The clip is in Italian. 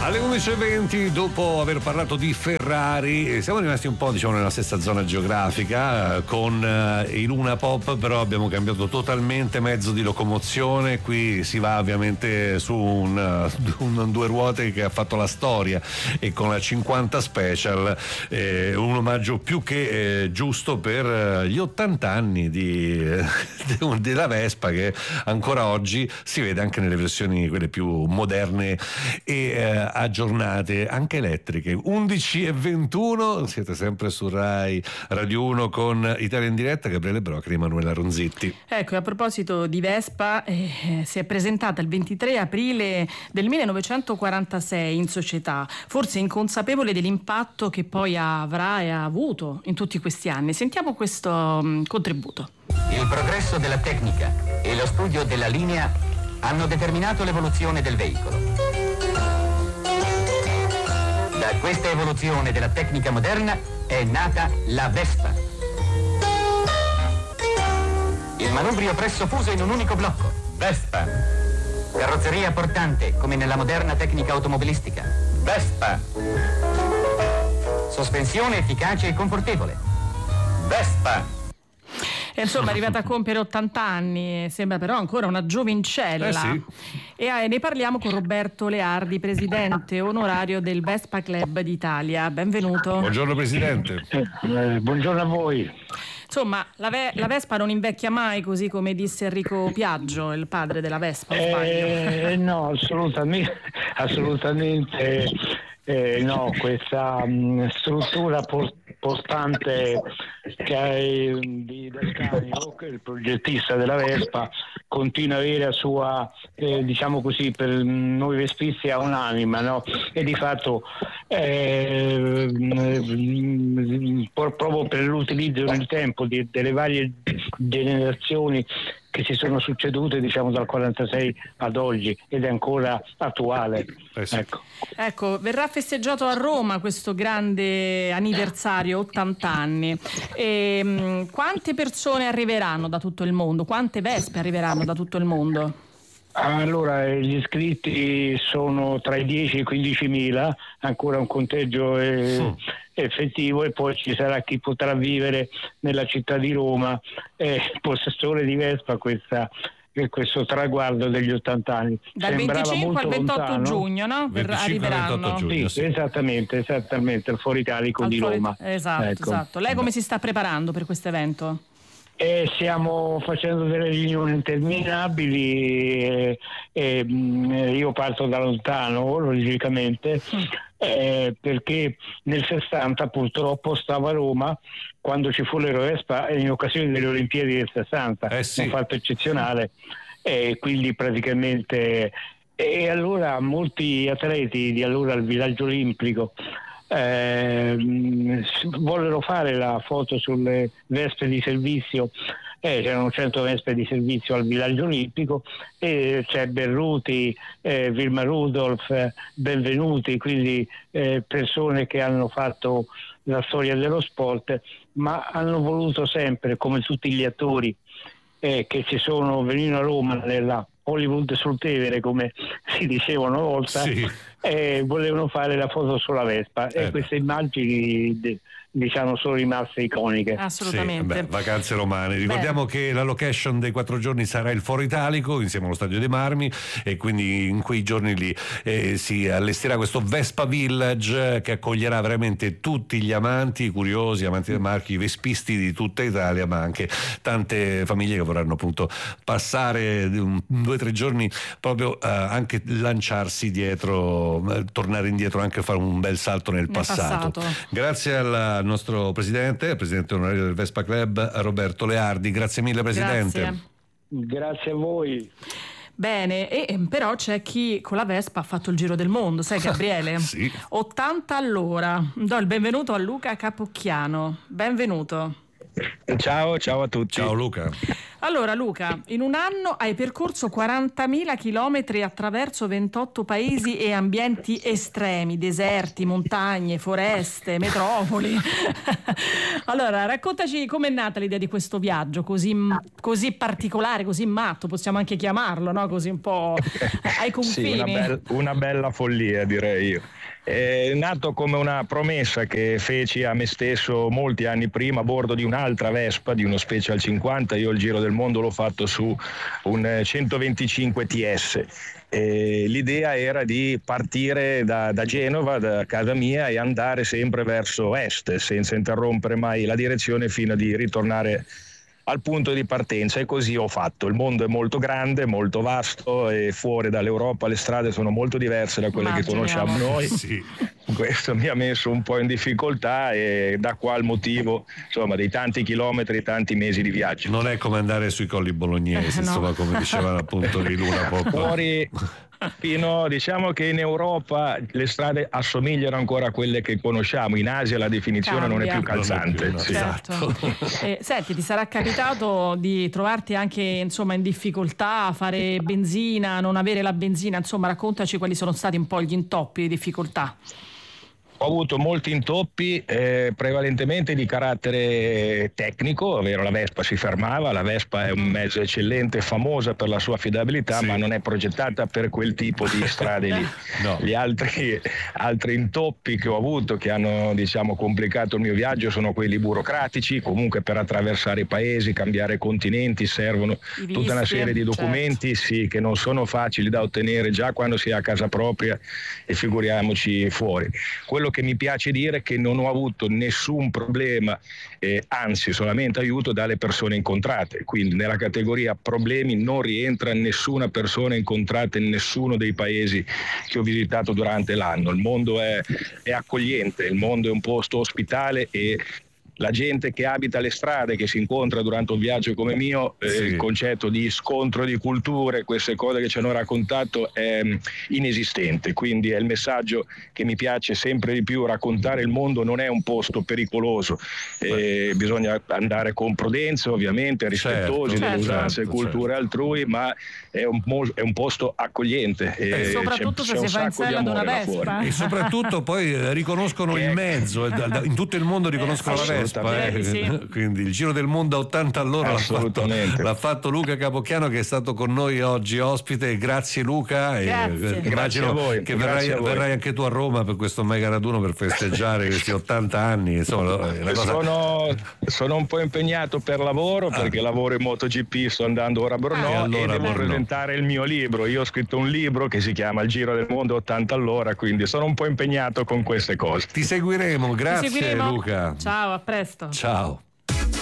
Alle 11:20, dopo aver parlato di Ferrari, siamo rimasti un po' nella stessa zona geografica con i Luna Pop, però abbiamo cambiato totalmente mezzo di locomozione. Qui si va ovviamente su un due ruote che ha fatto la storia, e con la 50 Special, un omaggio più che giusto per gli 80 anni della Vespa, che ancora oggi si vede anche nelle versioni quelle più moderne e aggiornate, anche elettriche. 11:21, siete sempre su Rai Radio 1 con Italia in diretta. Gabriele Brocchi e Emanuela Ronzitti. Ecco, a proposito di Vespa, si è presentata il 23 aprile del 1946 in società, forse inconsapevole dell'impatto che poi avrà e ha avuto in tutti questi anni. Sentiamo questo contributo. Il progresso della tecnica e lo studio della linea hanno determinato l'evoluzione del veicolo. Da questa evoluzione della tecnica moderna è nata la Vespa. Il manubrio presso fuso in un unico blocco. Vespa. Carrozzeria portante, come nella moderna tecnica automobilistica. Vespa. Sospensione efficace e confortevole. Vespa. Insomma, è arrivata a compiere 80 anni, sembra però ancora una giovincella. Sì. E ne parliamo con Roberto Leardi, presidente onorario del Vespa Club d'Italia. Benvenuto. Buongiorno presidente. Buongiorno a voi. Insomma, la Vespa non invecchia mai, così come disse Enrico Piaggio, il padre della Vespa, o sbaglio? No, assolutamente no, questa struttura portante che è di Descanio, che è il progettista della Vespa, continua a avere la sua, diciamo così, per noi vespisti ha un'anima, no? E di fatto proprio per l'utilizzo nel tempo delle varie generazioni che si sono succedute, diciamo, dal 46 ad oggi, ed è ancora attuale. Sì. Ecco, verrà festeggiato a Roma questo grande anniversario, 80 anni. Quante persone arriveranno da tutto il mondo? Quante Vespe arriveranno da tutto il mondo? Allora, gli iscritti sono tra i 10 e i 15.000, ancora un conteggio effettivo, e poi ci sarà chi potrà vivere nella città di Roma, possessore di Vespa, questo traguardo degli 80 anni. Dal Sembrava 25 al 28 lontano. giugno, no? 25 28 giugno, Sì, esattamente, al Foro Italico di Roma. Esatto, ecco. esatto. Lei come si sta preparando per questo evento? Stiamo facendo delle riunioni interminabili, io parto da lontano, logicamente, perché nel 60 purtroppo stavo a Roma quando ci fu l'Eurovespa in occasione delle Olimpiadi del 60, sì. un fatto eccezionale, quindi praticamente, e allora molti atleti di allora al Villaggio Olimpico vollero fare la foto sulle Vespe di servizio. C'erano 100 Vespe di servizio al Villaggio Olimpico, e c'è Berruti, Vilma Rudolph, Benvenuti, quindi persone che hanno fatto la storia dello sport, ma hanno voluto sempre, come tutti gli attori che venivano a Roma nella Hollywood sul Tevere, come si diceva una volta, sì. Volevano fare la foto sulla Vespa, e queste immagini diciamo sono rimaste iconiche. Assolutamente. Sì, vacanze romane. Ricordiamo che la location dei 4 giorni sarà il Foro Italico insieme allo Stadio dei Marmi, e quindi in quei giorni lì si allestirà questo Vespa Village che accoglierà veramente tutti gli amanti, i curiosi, amanti del marchio, i vespisti di tutta Italia, ma anche tante famiglie che vorranno appunto passare 2 o 3 giorni proprio anche lanciarsi dietro, tornare indietro, anche fare un bel salto nel passato. Grazie al nostro presidente onorario del Vespa Club, Roberto Leardi. Grazie mille presidente. Grazie a voi. Bene, però c'è chi con la Vespa ha fatto il giro del mondo, sai Gabriele? Sì. 80 all'ora. Do il benvenuto a Luca Capocchiano. Benvenuto. Ciao a tutti. Ciao Luca. Allora Luca, in un anno hai percorso 40.000 chilometri attraverso 28 paesi e ambienti estremi, deserti, montagne, foreste, metropoli. Allora, raccontaci com'è nata l'idea di questo viaggio così particolare, così matto, possiamo anche chiamarlo, no? Così un po' ai confini. Sì, una bella follia, direi io. È nato come una promessa che feci a me stesso molti anni prima a bordo di un'altra Vespa, di uno Special 50. Io il giro del mondo l'ho fatto su un 125 TS. L'idea era di partire da Genova, da casa mia, e andare sempre verso est senza interrompere mai la direzione fino a di ritornare al punto di partenza, e così ho fatto. Il mondo è molto grande, molto vasto, e fuori dall'Europa le strade sono molto diverse da quelle che conosciamo noi. Sì. Questo mi ha messo un po' in difficoltà, e da qua il motivo, insomma, dei tanti chilometri, tanti mesi di viaggio. Non è come andare sui colli bolognesi, insomma, come diceva appunto di Luna Pop. Fuori diciamo che in Europa le strade assomigliano ancora a quelle che conosciamo, in Asia la definizione non è più calzante. Sì. Certo. Senti, ti sarà capitato di trovarti anche, insomma, in difficoltà a fare benzina, non avere la benzina, insomma, raccontaci quali sono stati un po' gli intoppi di difficoltà. Ho avuto molti intoppi, prevalentemente di carattere tecnico, ovvero la Vespa si fermava. La Vespa è un mezzo eccellente, famosa per la sua affidabilità, ma non è progettata per quel tipo di strade lì. No. Gli altri intoppi che ho avuto, che hanno, diciamo, complicato il mio viaggio, sono quelli burocratici. Comunque per attraversare i paesi, cambiare continenti, servono tutta una serie di documenti, sì, che non sono facili da ottenere già quando si è a casa propria, e figuriamoci fuori. Quello che mi piace dire è che non ho avuto nessun problema, anzi solamente aiuto dalle persone incontrate. Quindi nella categoria problemi non rientra nessuna persona incontrata in nessuno dei paesi che ho visitato durante l'anno. Il mondo è accogliente, il mondo è un posto ospitale, e la gente che abita le strade, che si incontra durante un viaggio come mio, il concetto di scontro di culture, queste cose che ci hanno raccontato, è inesistente. Quindi è il messaggio che mi piace sempre di più raccontare: il mondo non è un posto pericoloso, bisogna andare con prudenza, ovviamente, rispettosi delle usanze e culture altrui, ma è un posto accogliente, e soprattutto se si fa in sella ad una Vespa, e soprattutto poi riconoscono il mezzo, in tutto il mondo riconoscono la Vespa. Quindi il giro del mondo a 80 all'ora l'ha fatto Luca Capocchiano, che è stato con noi oggi ospite. Grazie Luca. Immagino che verrai anche tu a Roma per questo mega raduno per festeggiare questi 80 anni. Insomma, sono un po' impegnato per lavoro, perché lavoro in MotoGP, sto andando ora a Brno, e devo presentare il mio libro. Io ho scritto un libro che si chiama Il giro del mondo 80 all'ora, quindi sono un po' impegnato con queste cose. Ti seguiremo, grazie. Luca. Ciao, a presto. Ciao.